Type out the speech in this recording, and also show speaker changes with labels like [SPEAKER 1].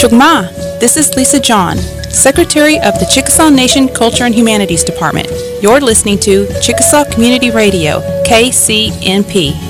[SPEAKER 1] Tugma, this is Lisa John, Secretary of the Chickasaw Nation Culture and Humanities Department. You're listening to Chickasaw Community Radio, KCNP.